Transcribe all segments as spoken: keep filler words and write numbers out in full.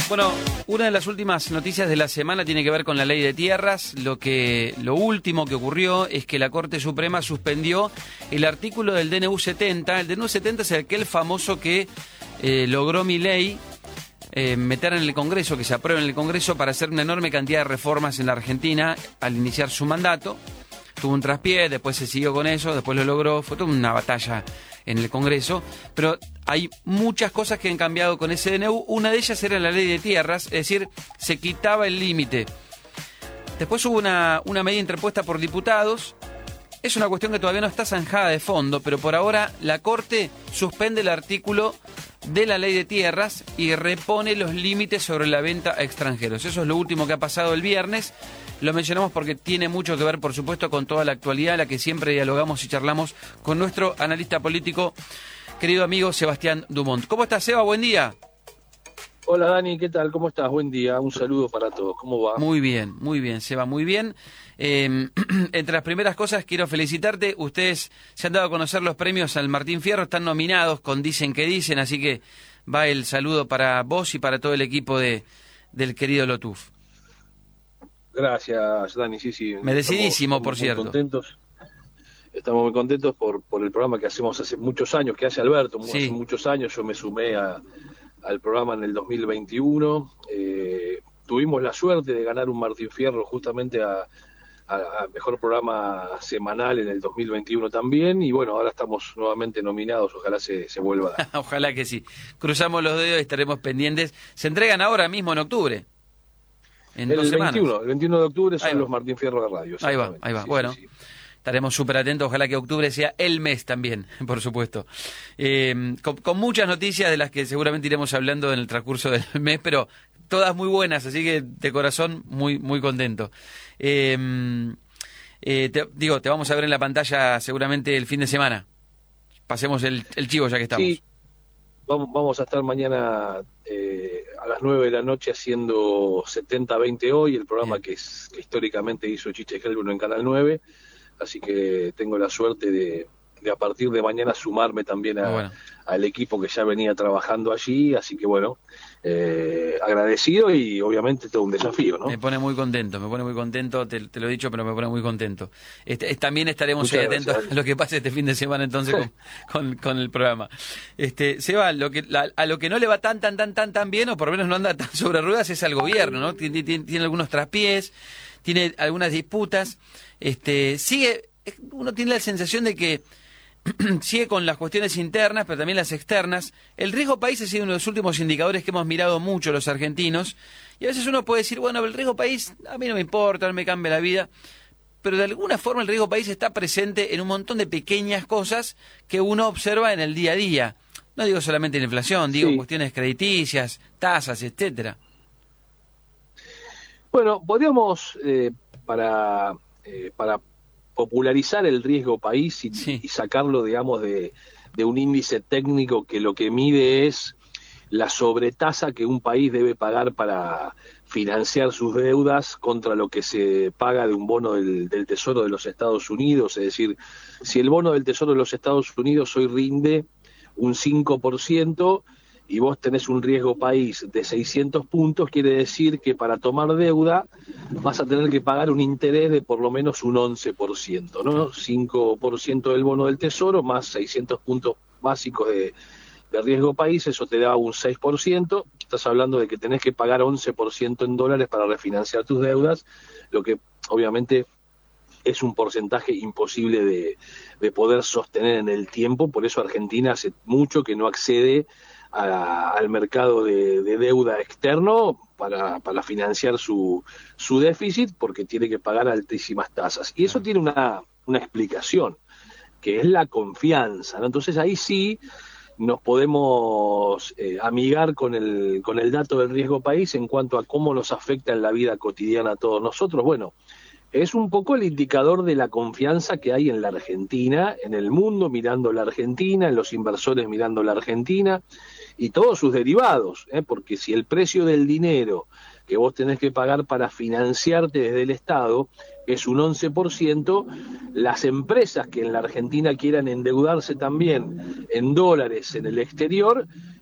Bueno, una de las últimas noticias de la semana tiene que ver con la ley de tierras. Lo que, lo último que ocurrió es que la Corte Suprema suspendió el artículo del D N U setenta. El D N U setenta es aquel famoso que eh, logró Milei eh, meter en el Congreso, que se apruebe en el Congreso para hacer una enorme cantidad de reformas en la Argentina al iniciar su mandato. Tuvo un traspié, después se siguió con eso, después lo logró, fue toda una batalla en el Congreso, pero hay muchas cosas que han cambiado con ese D N U. Una de ellas era la ley de tierras, es decir, se quitaba el límite. Después hubo una, una medida interpuesta por diputados. Es una cuestión que todavía no está zanjada de fondo, pero por ahora la Corte suspende el artículo de la ley de tierras y repone los límites sobre la venta a extranjeros. Eso es lo último que ha pasado el viernes. Lo mencionamos porque tiene mucho que ver, por supuesto, con toda la actualidad, la que siempre dialogamos y charlamos con nuestro analista político, querido amigo Sebastián Dumont. ¿Cómo estás, Seba? Buen día. Hola, Dani, ¿qué tal? ¿Cómo estás? Buen día, un saludo para todos. ¿Cómo va? Muy bien, muy bien, Seba, muy bien. Eh, entre las primeras cosas, quiero felicitarte. Ustedes se han dado a conocer los premios al Martín Fierro, están nominados con Dicen que Dicen, así que va el saludo para vos y para todo el equipo de del querido Lotuf. Gracias, Dani, sí, sí. Merecidísimo, estamos, por estamos cierto. Muy contentos. Estamos muy contentos por, por el programa que hacemos hace muchos años, que hace Alberto, Sí. hace muchos años. Yo me sumé a, al programa en el dos mil veintiuno. Eh, tuvimos la suerte de ganar un Martín Fierro justamente a, a, a Mejor Programa Semanal en el dos mil veintiuno también. Y bueno, ahora estamos nuevamente nominados, ojalá se, se vuelva a dar. Ojalá que sí. Cruzamos los dedos y estaremos pendientes. Se entregan ahora mismo en octubre. En el dos semanas. veintiuno, el veintiuno de octubre son Ahí va. los Martín Fierro de radio. Ahí va, ahí va. Sí, Bueno, sí, sí. Estaremos súper atentos. Ojalá que octubre sea el mes también, por supuesto. Eh, con, con muchas noticias de las que seguramente iremos hablando en el transcurso del mes, pero todas muy buenas, así que de corazón muy, muy contento. Eh, eh, te, digo, te vamos a ver en la pantalla seguramente el fin de semana. Pasemos el, el chivo ya que estamos. Sí. Vamos, vamos a estar mañana eh, a las nueve de la noche haciendo setenta veinte hoy, el programa que, es, que históricamente hizo Chiche Helbron en Canal nueve, así que tengo la suerte de, de a partir de mañana sumarme también a, bueno. al equipo que ya venía trabajando allí, así que bueno, eh, agradecido y obviamente todo un desafío, ¿no? Me pone muy contento, me pone muy contento, te, te lo he dicho, pero me pone muy contento. Este, también estaremos ahí atentos a lo que pase este fin de semana entonces con, con, con el programa. Este, Seba, lo que, la, a lo que no le va tan, tan, tan, tan, tan bien, o por lo menos no anda tan sobre ruedas, es al gobierno, ¿no? Tiene, tiene, tiene algunos traspiés, tiene algunas disputas, este, sigue, uno tiene la sensación de que sigue con las cuestiones internas, pero también las externas. El riesgo país ha sido uno de los últimos indicadores que hemos mirado mucho los argentinos. Y a veces uno puede decir, bueno, el riesgo país a mí no me importa, no me cambia la vida. Pero de alguna forma el riesgo país está presente en un montón de pequeñas cosas que uno observa en el día a día. No digo solamente en inflación, digo sí. cuestiones crediticias, tasas, etcétera. Bueno, podríamos, eh, para, eh, para popularizar el riesgo país y, sí. y sacarlo, digamos, de, de un índice técnico que lo que mide es la sobretasa que un país debe pagar para financiar sus deudas contra lo que se paga de un bono del, del Tesoro de los Estados Unidos. Es decir, si el bono del Tesoro de los Estados Unidos hoy rinde un cinco por ciento y vos tenés un riesgo país de seiscientos puntos, quiere decir que para tomar deuda vas a tener que pagar un interés de por lo menos un once por ciento, ¿no? cinco por ciento del bono del Tesoro más seiscientos puntos básicos de, de riesgo país, eso te da un seis por ciento. Estás hablando de que tenés que pagar once por ciento en dólares para refinanciar tus deudas, lo que obviamente es un porcentaje imposible de, de poder sostener en el tiempo. Por eso Argentina hace mucho que no accede A, al mercado de, de deuda externo para, para financiar su, su déficit, porque tiene que pagar altísimas tasas. Y eso tiene una, una explicación, que es la confianza, ¿no? Entonces ahí sí nos podemos eh, amigar con el, con el dato del riesgo país en cuanto a cómo nos afecta en la vida cotidiana a todos nosotros. Bueno, es un poco el indicador de la confianza que hay en la Argentina, en el mundo mirando la Argentina, en los inversores mirando la Argentina y todos sus derivados, ¿eh? Porque si el precio del dinero que vos tenés que pagar para financiarte desde el Estado es un once por ciento, las empresas que en la Argentina quieran endeudarse también en dólares en el exterior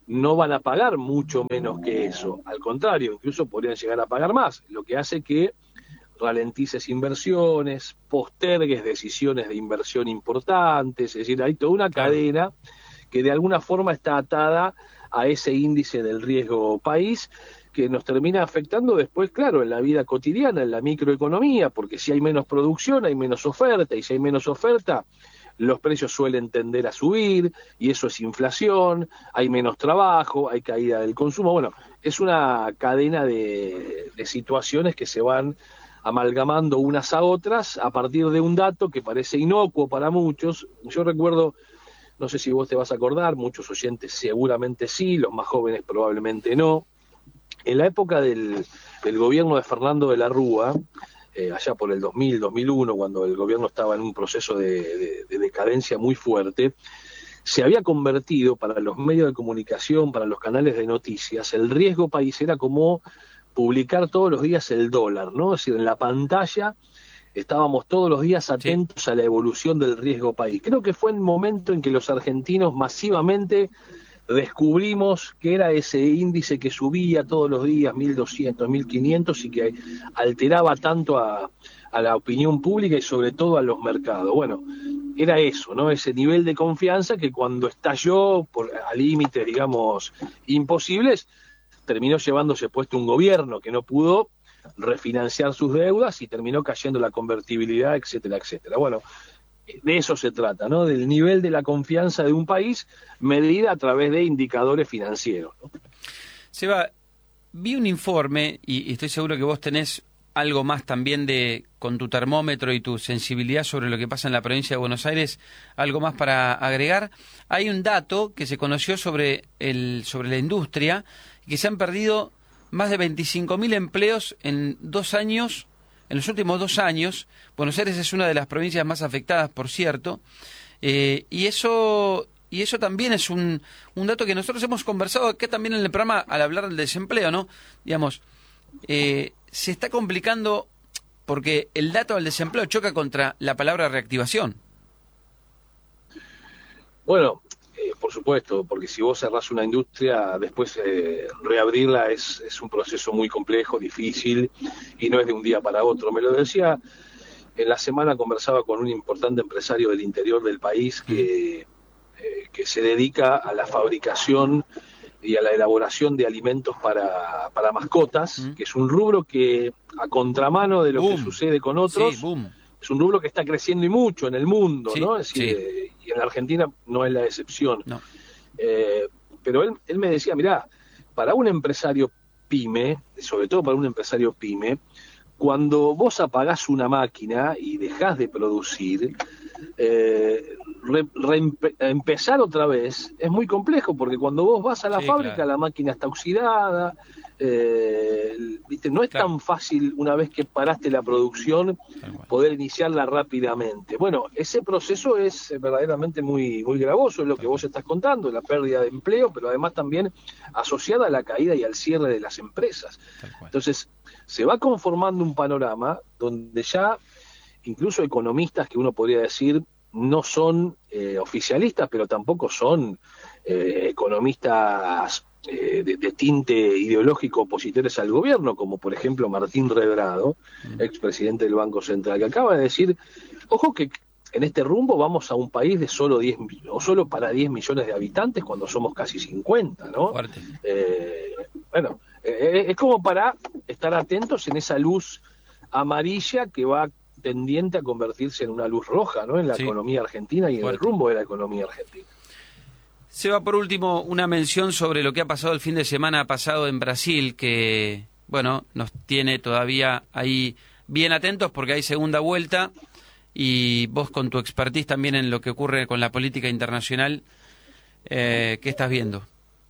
no van a pagar mucho menos que eso, al contrario, incluso podrían llegar a pagar más, lo que hace que ralentices inversiones, postergues decisiones de inversión importantes, es decir, hay toda una cadena que de alguna forma está atada a ese índice del riesgo país, que nos termina afectando después, claro, en la vida cotidiana, en la microeconomía, porque si hay menos producción, hay menos oferta, y si hay menos oferta, los precios suelen tender a subir, y eso es inflación, hay menos trabajo, hay caída del consumo. Bueno, es una cadena de, de situaciones que se van amalgamando unas a otras a partir de un dato que parece inocuo para muchos. Yo recuerdo, no sé si vos te vas a acordar, muchos oyentes seguramente sí, los más jóvenes probablemente no. En la época del, del gobierno de Fernando de la Rúa, eh, allá por el dos mil, dos mil uno, cuando el gobierno estaba en un proceso de, de, de decadencia muy fuerte, se había convertido para los medios de comunicación, para los canales de noticias, el riesgo país era como publicar todos los días el dólar, ¿no? Es decir, en la pantalla estábamos todos los días atentos sí. a la evolución del riesgo país. Creo que fue el momento en que los argentinos masivamente descubrimos que era ese índice que subía todos los días mil doscientos, mil quinientos y que alteraba tanto a, a la opinión pública y sobre todo a los mercados. Bueno, era eso, ¿no? Ese nivel de confianza que cuando estalló por, a límites, digamos, imposibles, terminó llevándose puesto un gobierno que no pudo refinanciar sus deudas y terminó cayendo la convertibilidad, etcétera, etcétera. Bueno, de eso se trata, ¿no? Del nivel de la confianza de un país medida a través de indicadores financieros, ¿no? Seba, vi un informe y, y estoy seguro que vos tenés algo más también de con tu termómetro y tu sensibilidad sobre lo que pasa en la provincia de Buenos Aires, algo más para agregar. Hay un dato que se conoció sobre el sobre la industria, que se han perdido más de veinticinco mil empleos en dos años. En los últimos dos años, Buenos Aires es una de las provincias más afectadas, por cierto, eh, y eso y eso también es un, un dato que nosotros hemos conversado acá también en el programa al hablar del desempleo, ¿no? Digamos, eh, se está complicando porque el dato del desempleo choca contra la palabra reactivación. Bueno, eh, por supuesto, porque si vos cerrás una industria, después eh, reabrirla es, es un proceso muy complejo, difícil, y no es de un día para otro. Me lo decía, en la semana conversaba con un importante empresario del interior del país que, eh, que se dedica a la fabricación y a la elaboración de alimentos para, para mascotas, mm. que es un rubro que, a contramano de lo boom. que sucede con otros, sí, boom. es un rubro que está creciendo y mucho en el mundo, sí, ¿no? Es decir, sí. eh, y en la Argentina no es la excepción. No. Eh, pero él, él me decía, mirá, para un empresario pyme, sobre todo para un empresario pyme, cuando vos apagás una máquina y dejás de producir, eh, re, re, empezar otra vez es muy complejo, porque cuando vos vas a la sí, fábrica, claro. la máquina está oxidada, eh, ¿viste? No es claro. tan fácil, una vez que paraste la producción, poder iniciarla rápidamente. Bueno, ese proceso es verdaderamente muy, muy gravoso, es lo que vos estás contando, la pérdida de empleo, pero además también asociada a la caída y al cierre de las empresas. Entonces, se va conformando un panorama donde ya incluso economistas que uno podría decir no son eh, oficialistas, pero tampoco son eh, economistas eh, de, de tinte ideológico opositores al gobierno, como por ejemplo Martín Redrado, mm. expresidente del Banco Central, que acaba de decir, ojo que en este rumbo vamos a un país de solo diez o solo para diez millones de habitantes cuando somos casi cincuenta, ¿no? Eh, bueno, eh, es como para estar atentos en esa luz amarilla que va tendiente a convertirse en una luz roja, ¿no? En la sí. economía argentina y Fuerte. en el rumbo de la economía argentina. Se va por último una mención sobre lo que ha pasado el fin de semana pasado en Brasil, que, bueno, nos tiene todavía ahí bien atentos porque hay segunda vuelta y vos con tu expertise también en lo que ocurre con la política internacional, eh, ¿qué estás viendo?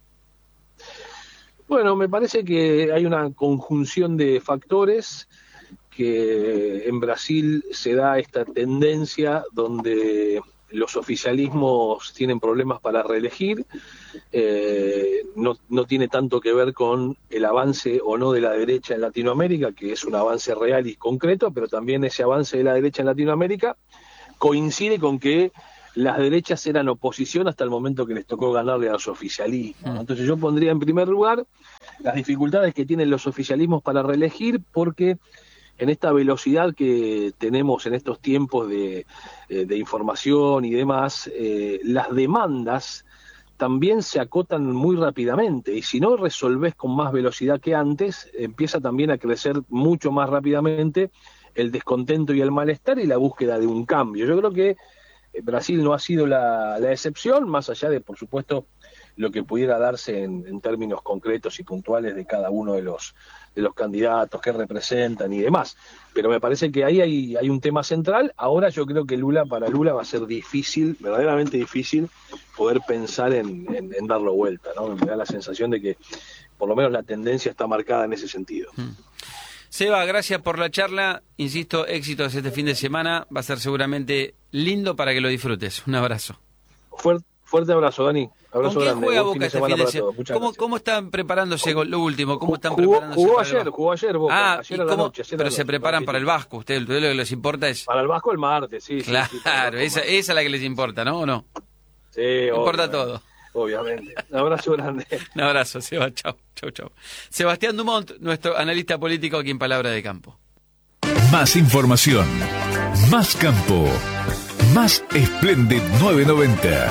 Bueno, me parece que hay una conjunción de factores, que en Brasil se da esta tendencia donde los oficialismos tienen problemas para reelegir, eh, no, no tiene tanto que ver con el avance o no de la derecha en Latinoamérica, que es un avance real y concreto, pero también ese avance de la derecha en Latinoamérica coincide con que las derechas eran oposición hasta el momento que les tocó ganarle a los oficialismos, ¿no? Entonces yo pondría en primer lugar las dificultades que tienen los oficialismos para reelegir, porque en esta velocidad que tenemos en estos tiempos de, de información y demás, eh, las demandas también se acotan muy rápidamente, y si no resolvés con más velocidad que antes, empieza también a crecer mucho más rápidamente el descontento y el malestar y la búsqueda de un cambio. Yo creo que Brasil no ha sido la, la excepción, más allá de, por supuesto, lo que pudiera darse en, en términos concretos y puntuales de cada uno de los de los candidatos, que representan y demás. Pero me parece que ahí hay, hay un tema central. Ahora yo creo que Lula, para Lula va a ser difícil, verdaderamente difícil, poder pensar en, en, en darlo vuelta, ¿no? Me da la sensación de que por lo menos la tendencia está marcada en ese sentido. Hmm. Seba, gracias por la charla. Insisto, éxitos este fin de semana. Va a ser seguramente lindo para que lo disfrutes. Un abrazo. Fuerte, fuerte abrazo, Dani. Abrazo ¿Con quién grande. juega Buen Boca fin de este fin de semana semana? para todos. ¿Cómo, ¿Cómo están preparándose lo último? ¿Cómo están Jugó, preparándose? jugó para el ayer, Vasco? jugó ayer Boca. Ah, ayer ¿y a la cómo? noche, ayer a Pero la se noche, preparan sí, para el Vasco. Ustedes, lo que les importa es... Para el Vasco el martes, sí. Claro, sí, sí, para el Vasco, esa, esa es la que les importa, ¿no? ¿O no? Sí, Importa obvio, todo. Obviamente. Un abrazo grande. Un abrazo, Seba. Chau, chau, chau. Sebastián Dumont, nuestro analista político aquí en Palabra de Campo. Más información, más campo, más Splendid novecientos noventa.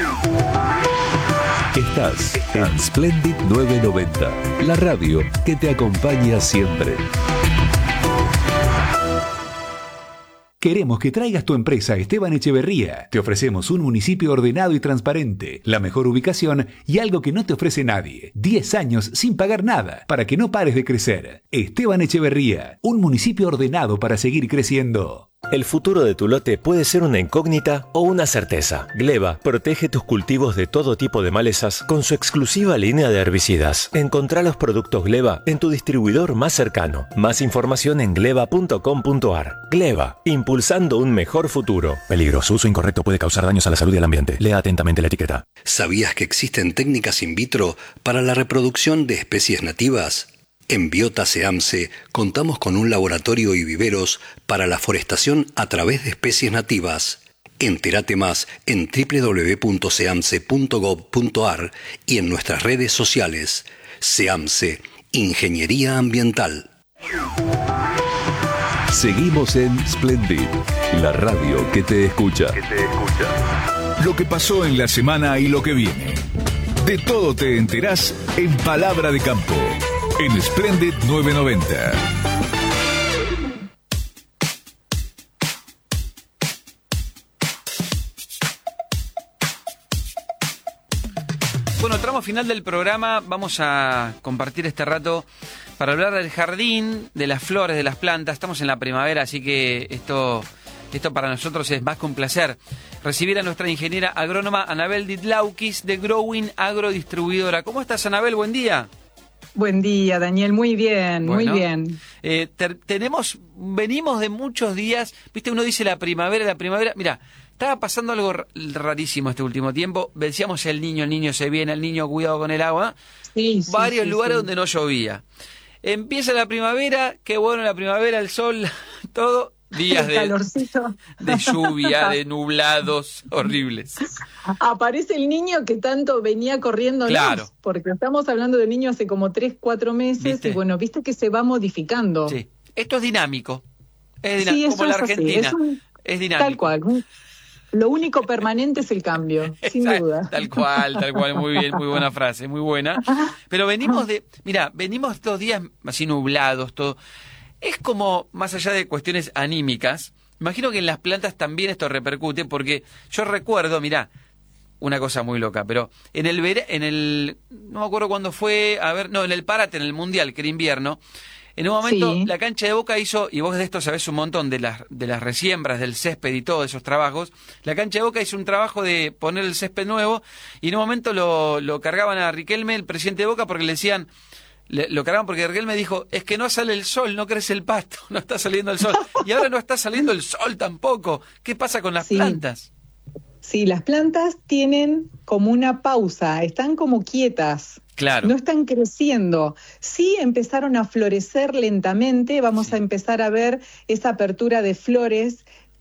Estás en Splendid novecientos noventa, la radio que te acompaña siempre. Queremos que traigas tu empresa a Esteban Echeverría. Te ofrecemos un municipio ordenado y transparente, la mejor ubicación y algo que no te ofrece nadie. diez años sin pagar nada, para que no pares de crecer. Esteban Echeverría, un municipio ordenado para seguir creciendo. El futuro de tu lote puede ser una incógnita o una certeza. Gleba protege tus cultivos de todo tipo de malezas con su exclusiva línea de herbicidas. Encontrá los productos Gleba en tu distribuidor más cercano. Más información en gleba punto com punto ar. Gleba, impulsando un mejor futuro. Peligro, su uso incorrecto puede causar daños a la salud y al ambiente. Lea atentamente la etiqueta. ¿Sabías que existen técnicas in vitro para la reproducción de especies nativas? En Biota SEAMSE contamos con un laboratorio y viveros para la forestación a través de especies nativas. Entérate más en doble u doble u doble u punto seamse punto gob punto ar y en nuestras redes sociales. SEAMSE, Ingeniería Ambiental. Seguimos en Splendid, la radio que te escucha. Que te escucha. Lo que pasó en la semana y lo que viene. De todo te enterás en Palabra de Campo. En Splendid novecientos noventa. Bueno, tramo final del programa. Vamos a compartir este rato para hablar del jardín, de las flores, de las plantas. Estamos en la primavera, así que esto, esto para nosotros es más que un placer. Recibir a nuestra ingeniera agrónoma Anabel Ditlaukis de Growing Agrodistribuidora. ¿Cómo estás, Anabel? Buen día. Buen día, Daniel, muy bien, bueno, muy bien. Eh, ter, tenemos, venimos de muchos días, viste, uno dice la primavera, la primavera, mira, estaba pasando algo rarísimo este último tiempo, decíamos el niño, el niño se viene, el niño cuidado con el agua, sí, sí, varios sí, lugares sí. donde no llovía. Empieza la primavera, qué bueno la primavera, el sol, todo, días de, de lluvia, de nublados horribles. Aparece el niño que tanto venía corriendo, claro, porque estamos hablando de niño hace como tres, cuatro meses, ¿viste? Y bueno, viste que se va modificando. Sí. Esto es dinámico, es dinámico, sí, como la Argentina, es, un, es dinámico. Tal cual, lo único permanente es el cambio, sin duda. Tal cual, tal cual, muy bien, muy buena frase, muy buena. Pero venimos de, mira, venimos estos días así nublados, todo. Es como, más allá de cuestiones anímicas, imagino que en las plantas también esto repercute, porque yo recuerdo, mirá, una cosa muy loca, pero en el, vera, en el, no me acuerdo cuándo fue, a ver, no, en el Parate, en el Mundial, que era invierno, en un momento sí. La cancha de Boca hizo, y vos de esto sabés un montón, de las, de las resiembras, del césped y todos esos trabajos, la cancha de Boca hizo un trabajo de poner el césped nuevo, y en un momento lo, lo cargaban a Riquelme, el presidente de Boca, porque le decían, Le, lo cargaban porque Riquelme dijo, es que no sale el sol, no crece el pasto, no está saliendo el sol. Y ahora no está saliendo el sol tampoco. ¿Qué pasa con las sí. plantas? Sí, las plantas tienen como una pausa, están como quietas. Claro. No están creciendo. Sí empezaron a florecer lentamente, vamos sí. a empezar a ver esa apertura de flores,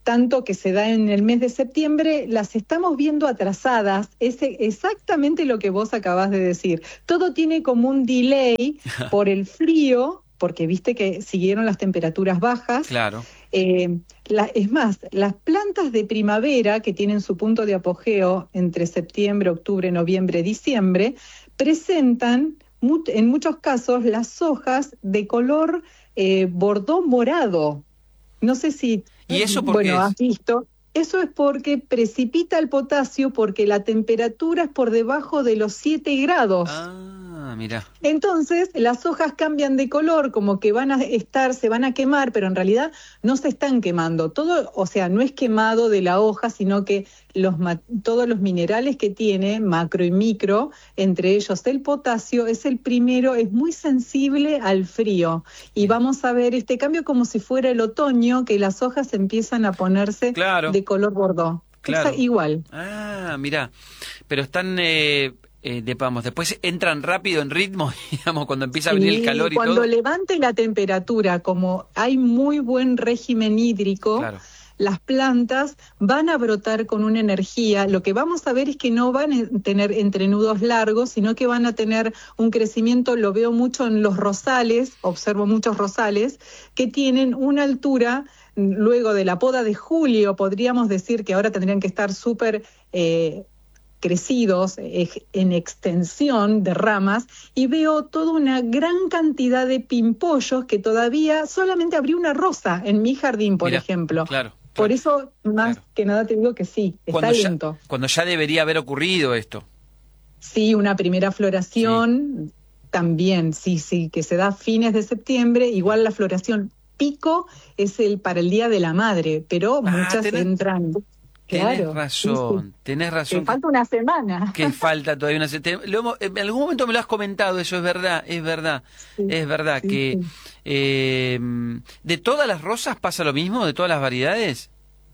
tanto que se da en el mes de septiembre, las estamos viendo atrasadas. Es exactamente lo que vos acabás de decir. Todo tiene como un delay por el frío, porque viste que siguieron las temperaturas bajas. Claro. Eh, la, es más, las plantas de primavera, que tienen su punto de apogeo entre septiembre, octubre, noviembre, diciembre, presentan mu- en muchos casos las hojas de color eh, bordó morado. No sé si, ¿Y eso por qué bueno, es? has visto. Eso es porque precipita el potasio porque la temperatura es por debajo de los siete grados. Ah, mira. Entonces, las hojas cambian de color, como que van a estar, se van a quemar, pero en realidad no se están quemando. Todo, o sea, no es quemado de la hoja, sino que los todos los minerales que tiene, macro y micro, entre ellos el potasio, es el primero, es muy sensible al frío. Y vamos a ver este cambio como si fuera el otoño, que las hojas empiezan a ponerse Claro. de color bordó. Claro. Es igual. Ah, mira. Pero están... Eh... Eh, de, vamos, después entran rápido en ritmo, digamos, cuando empieza a venir Sí, el calor y cuando todo. levante la temperatura, como hay muy buen régimen hídrico, Claro. las plantas van a brotar con una energía. Lo que vamos a ver es que no van a tener entrenudos largos, sino que van a tener un crecimiento, lo veo mucho en los rosales, observo muchos rosales, que tienen una altura, luego de la poda de julio, podríamos decir que ahora tendrían que estar súper... Eh, crecidos en extensión de ramas, y veo toda una gran cantidad de pimpollos que todavía solamente abrió una rosa en mi jardín, por Mirá, ejemplo. Claro. Por claro, eso, más claro. que nada te digo que sí, está Cuando ya, lento. cuando ya debería haber ocurrido esto. Sí, una primera floración, sí. También, sí, sí, que se da a fines de septiembre, igual la floración pico es el para el Día de la Madre, pero Ah, muchas tenés, entran... Tenés Claro, razón, sí, sí. tenés razón. Que falta una semana. Que falta todavía una semana. En algún momento me lo has comentado, eso es verdad, es verdad, sí, es verdad sí, que sí. Eh, ¿de todas las rosas pasa lo mismo? ¿De todas las variedades?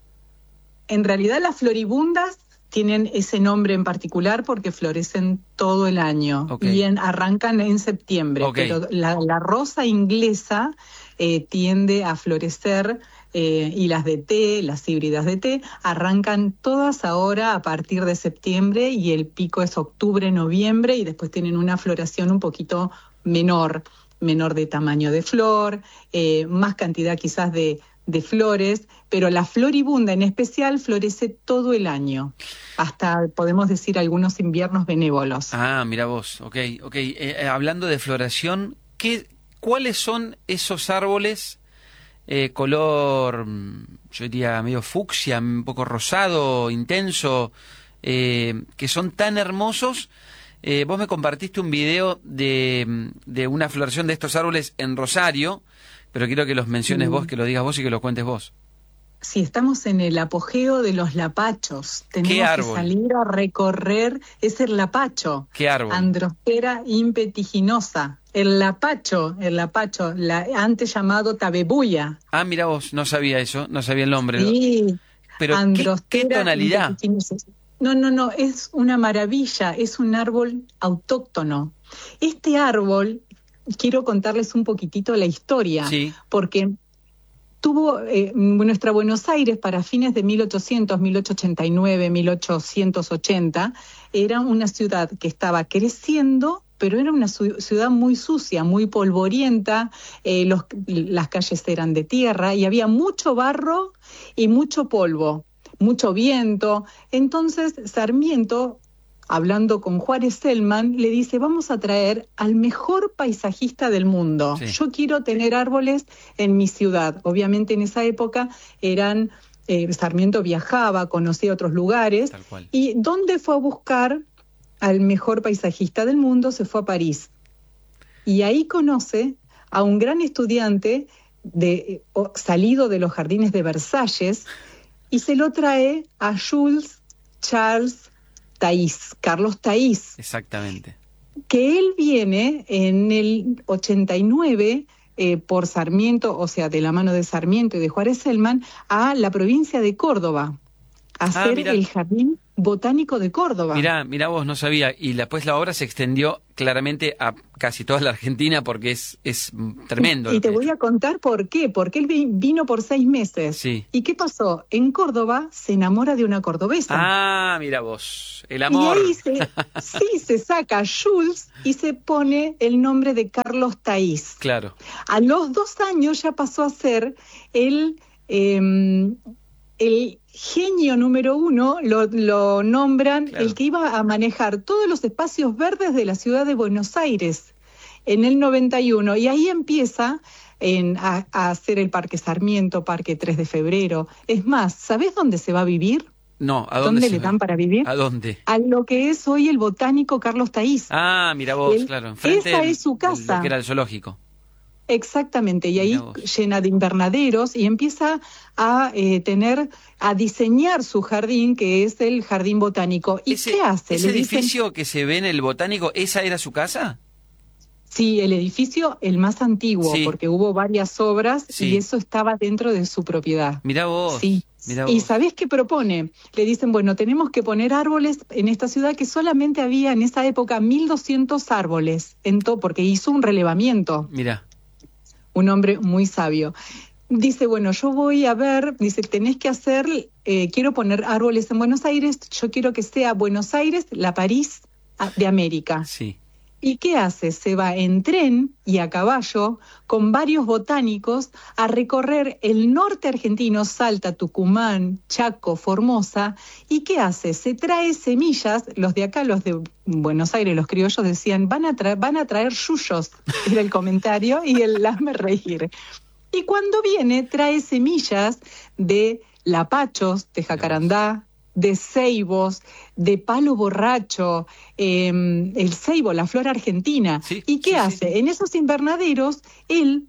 En realidad las floribundas tienen ese nombre en particular porque florecen todo el año, okay. y en, arrancan en septiembre, okay. Pero la, la rosa inglesa eh, tiende a florecer, eh, y las de té, las híbridas de té, arrancan todas ahora a partir de septiembre, y el pico es octubre, noviembre, y después tienen una floración un poquito menor, menor de tamaño de flor, eh, más cantidad quizás de... de flores, pero la floribunda en especial florece todo el año, hasta podemos decir algunos inviernos benévolos. Ah, mira vos, ok, ok. Eh, hablando de floración, ¿qué, ¿cuáles son esos árboles eh, color, yo diría medio fucsia, un poco rosado, intenso, eh, que son tan hermosos? Eh, vos me compartiste un video de, de una floración de estos árboles en Rosario, pero quiero que los menciones vos, que lo digas vos y que lo cuentes vos. Sí, estamos en el apogeo de los lapachos. Tenemos ¿Qué árbol? que salir a recorrer, es el lapacho. ¿Qué árbol? Androstera impetiginosa. El lapacho, el lapacho, la, antes llamado tabebuya. Ah, mira vos, no sabía eso, no sabía el nombre. Sí, pero ¿qué, qué tonalidad? No, no, no, es una maravilla, es un árbol autóctono. Este árbol... Quiero contarles un poquitito la historia, sí. porque tuvo eh, nuestra Buenos Aires para fines de mil ochocientos, mil ochocientos ochenta y nueve, mil ochocientos ochenta, era una ciudad que estaba creciendo, pero era una ciudad muy sucia, muy polvorienta, eh, los, las calles eran de tierra y había mucho barro y mucho polvo, mucho viento. Entonces Sarmiento, hablando con Juárez Selman, le dice, vamos a traer al mejor paisajista del mundo. Sí. Yo quiero tener árboles en mi ciudad. Obviamente en esa época eran, eh, Sarmiento viajaba, conocía otros lugares. Tal cual. ¿Y dónde fue a buscar al mejor paisajista del mundo? Se fue a París. Y ahí conoce a un gran estudiante de, oh, salido de los jardines de Versalles, y se lo trae a Jules Charles Taís, Carlos Taís. Exactamente. Que él viene en el ochenta y nueve eh, por Sarmiento, o sea, de la mano de Sarmiento y de Juárez Selman, a la provincia de Córdoba. hacer ah, el Jardín Botánico de Córdoba. Mirá, mirá vos, no sabía. Y después la obra se extendió claramente a casi toda la Argentina porque es, es tremendo. Y, y te voy a contar por qué. Porque él vino por seis meses. Sí. ¿Y qué pasó? En Córdoba se enamora de una cordobesa. Ah, mira vos, el amor. Y ahí se, sí, se saca Jules y se pone el nombre de Carlos Thaís. Claro. A los dos años ya pasó a ser el... Eh, el genio número uno, lo, lo nombran, claro, el que iba a manejar todos los espacios verdes de la ciudad de Buenos Aires en el noventa y uno. Y ahí empieza en, a, a hacer el Parque Sarmiento, Parque tres de febrero. Es más, ¿sabés dónde se va a vivir? No, ¿a dónde, ¿Dónde se le va? dan para vivir? ¿A dónde? A lo que es hoy el Botánico Carlos Thaís. Ah, mira vos, el, claro. Enfrente esa del, es su casa. Lo que era el zoológico. Exactamente, y ahí llena de invernaderos y empieza a eh, tener, a diseñar su jardín, que es el Jardín Botánico. ¿Y ese, qué hace? ¿Ese Le dicen, edificio que se ve en el Botánico, esa era su casa? Sí, el edificio, el más antiguo, sí, porque hubo varias obras sí, y eso estaba dentro de su propiedad. Mirá vos. Sí. Mirá ¿Y vos. sabés qué propone? Le dicen, bueno, tenemos que poner árboles en esta ciudad, que solamente había en esa época mil doscientos árboles, en to, porque hizo un relevamiento. Mirá. Un hombre muy sabio. Dice, bueno, yo voy a ver, dice, tenés que hacer, eh, quiero poner árboles en Buenos Aires, yo quiero que sea Buenos Aires, la París de América. Sí. ¿Y qué hace? Se va en tren y a caballo con varios botánicos a recorrer el norte argentino, Salta, Tucumán, Chaco, Formosa. ¿Y qué hace? Se trae semillas, los de acá, los de Buenos Aires, los criollos decían, van a traer, van a traer yuyos, era el comentario, y el hazme reír. Y cuando viene, trae semillas de lapachos, de jacarandá, de ceibos, de palo borracho, eh, el ceibo, la flor argentina. Sí, ¿Y qué sí, hace? sí, sí. En esos invernaderos, él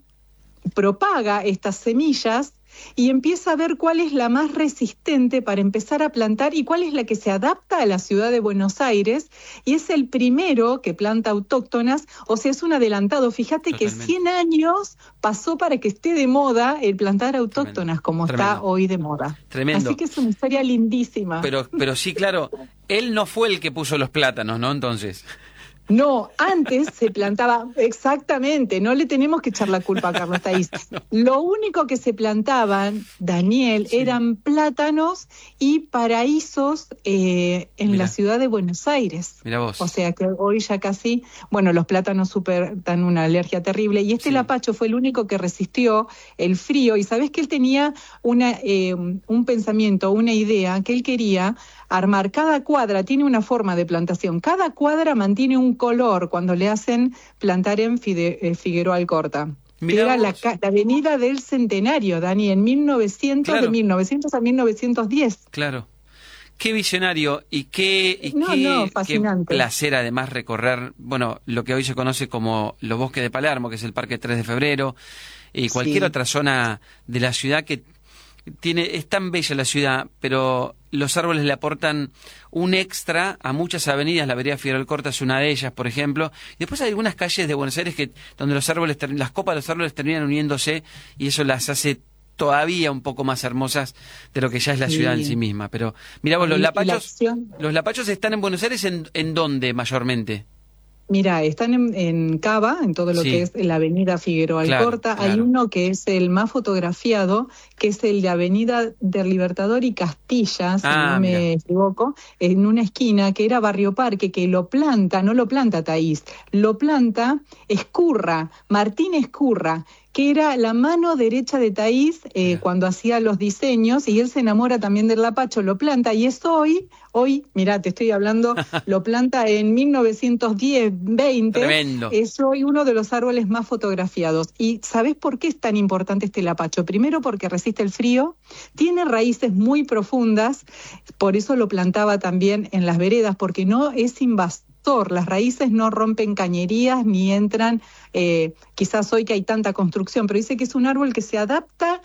propaga estas semillas y empieza a ver cuál es la más resistente para empezar a plantar y cuál es la que se adapta a la ciudad de Buenos Aires, y es el primero que planta autóctonas, o sea, es un adelantado. Fíjate Totalmente. que cien años pasó para que esté de moda el plantar autóctonas, Tremendo. como Tremendo. está hoy de moda. Tremendo. Así que es una historia lindísima. Pero, pero sí, claro, él no fue el que puso los plátanos, ¿no? Entonces... No, antes se plantaba, exactamente, no le tenemos que echar la culpa a Carlos Thaís. No. Lo único que se plantaban, Daniel, sí. eran plátanos y paraísos eh, en Mirá. la ciudad de Buenos Aires. Mira vos. O sea que hoy ya casi, bueno, los plátanos super, dan una alergia terrible, y este sí. lapacho fue el único que resistió el frío. Y sabés que él tenía una, eh, un pensamiento, una idea, que él quería armar cada cuadra, tiene una forma de plantación, cada cuadra mantiene un color cuando le hacen plantar en Fide, eh, Figueroa Alcorta. Era la, la avenida del Centenario, Dani, en mil novecientos, claro. de mil novecientos a mil novecientos diez. Claro. Qué visionario y qué, y no, qué, no, qué placer además recorrer, bueno, lo que hoy se conoce como los bosques de Palermo, que es el Parque tres de febrero, y cualquier sí. otra zona de la ciudad que tiene, es tan bella la ciudad, pero los árboles le aportan un extra a muchas avenidas. La avenida Figueroa Alcorta es una de ellas, por ejemplo. Y después hay algunas calles de Buenos Aires que donde los árboles, las copas de los árboles terminan uniéndose, y eso las hace todavía un poco más hermosas de lo que ya es la ciudad sí. en sí misma. Pero mira vos, los lapachos, los lapachos están en Buenos Aires, ¿en, en dónde mayormente? Mira, están en, en Cava, en todo lo sí. que es la avenida Figueroa Alcorta. Claro, Hay claro. uno que es el más fotografiado, que es el de Avenida del Libertador y Castilla, si ah, no me mira. equivoco, en una esquina que era Barrio Parque, que lo planta, no lo planta Thaís, lo planta Escurra, Martín Escurra, que era la mano derecha de Thaís eh, cuando hacía los diseños, y él se enamora también del lapacho, lo planta, y es hoy, hoy, mirá, te estoy hablando, lo planta en mil novecientos diez, veinte, Tremendo. Es hoy uno de los árboles más fotografiados. ¿Y sabés por qué es tan importante este lapacho? Primero porque resiste el frío, tiene raíces muy profundas, por eso lo plantaba también en las veredas, porque no es invasor. Las raíces no rompen cañerías ni entran, eh, quizás hoy que hay tanta construcción, pero dice que es un árbol que se adapta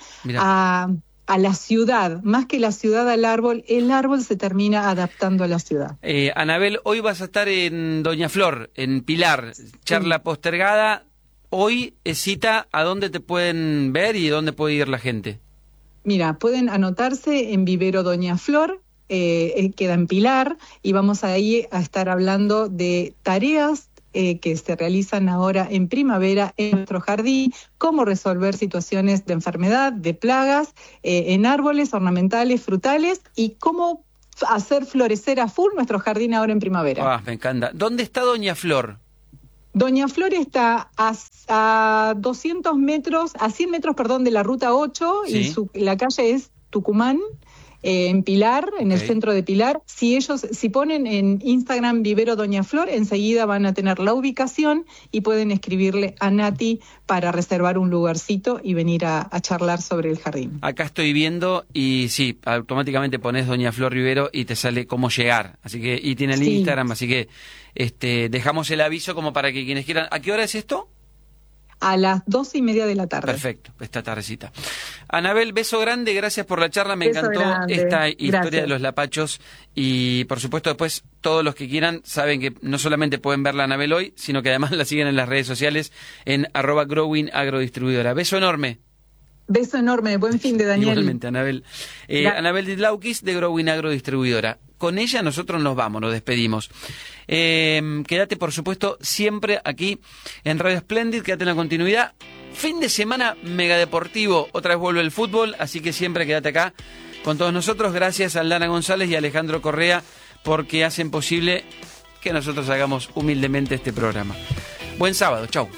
a, a la ciudad, más que la ciudad al árbol, el árbol se termina adaptando a la ciudad. Eh, Anabel, hoy vas a estar en Doña Flor, en Pilar, charla sí. postergada. Hoy es cita, ¿a dónde te pueden ver y dónde puede ir la gente? Mira, pueden anotarse en Vivero Doña Flor, eh, queda en Pilar, y vamos ahí a estar hablando de tareas eh, que se realizan ahora en primavera en nuestro jardín, cómo resolver situaciones de enfermedad, de plagas, eh, en árboles ornamentales, frutales, y cómo hacer florecer a full nuestro jardín ahora en primavera. Ah, me encanta. ¿Dónde está Doña Flor? Doña Flor está a, a doscientos metros, a cien metros, perdón, de la ruta ocho, sí. y su, la calle es Tucumán, eh, en Pilar, en okay. el centro de Pilar. Si ellos, si ponen en Instagram Vivero Doña Flor, enseguida van a tener la ubicación y pueden escribirle a Nati para reservar un lugarcito y venir a, a charlar sobre el jardín. Acá estoy viendo y sí, automáticamente pones Doña Flor Vivero y te sale cómo llegar. Así que, y tiene el sí. Instagram, así que este dejamos el aviso como para que quienes quieran. ¿A qué hora es esto? A las doce y media de la tarde. Perfecto, esta tardecita. Anabel, beso grande, gracias por la charla, me beso encantó grande. esta historia Gracias. de los lapachos y por supuesto después todos los que quieran saben que no solamente pueden ver la Anabel hoy, sino que además la siguen en las redes sociales en arroba growing agrodistribuidora. Beso enorme. Beso enorme, buen fin de Daniel. Igualmente, Anabel. Eh, Anabel Didlaukis de Growing Agrodistribuidora. Con ella nosotros nos vamos, nos despedimos. Eh, quédate, por supuesto, siempre aquí en Radio Splendid, quédate en la continuidad. Fin de semana mega deportivo, otra vez vuelve el fútbol, así que siempre quédate acá con todos nosotros. Gracias a Aldana González y a Alejandro Correa porque hacen posible que nosotros hagamos humildemente este programa. Buen sábado, chau.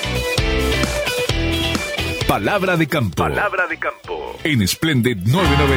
Palabra de campo. Palabra de campo. En Splendid novecientos noventa.